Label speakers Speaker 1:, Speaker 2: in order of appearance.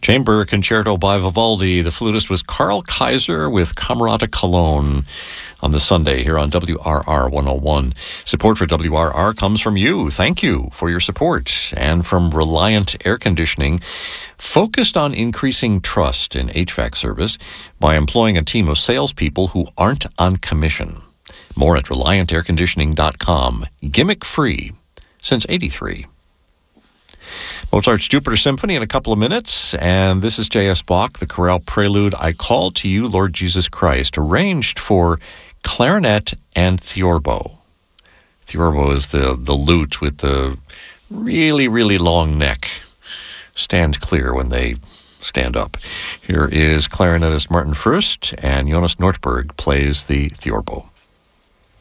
Speaker 1: Chamber Concerto by Vivaldi. The flutist was Carl Kaiser with Camerata Cologne on the Sunday here on WRR 101. Support for WRR comes from you. Thank you for your support. And from Reliant Air Conditioning, focused on increasing trust in HVAC service by employing a team of salespeople who aren't on commission. More at ReliantAirConditioning.com. Gimmick-free since '83. Mozart's Jupiter Symphony in a couple of minutes, and this is J.S. Bach, the chorale prelude, I Call to You, Lord Jesus Christ, arranged for clarinet and theorbo. Theorbo is the lute with the really, really long neck. Stand clear when they stand up. Here is clarinetist Martin Furst, and Jonas Nordberg plays the theorbo.